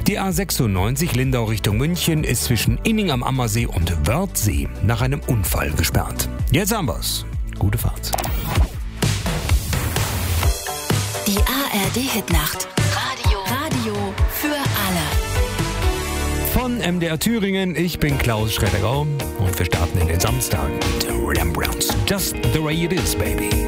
Die A96 Lindau Richtung München ist zwischen Inning am Ammersee und Wörthsee nach einem Unfall gesperrt. Jetzt haben wir's. Gute Fahrt. Die ARD-Hitnacht. Radio für alle. Von MDR Thüringen, ich bin Klaus Schreddergau und wir starten in den Samstag mit Rembrandts. Just the way it is, baby.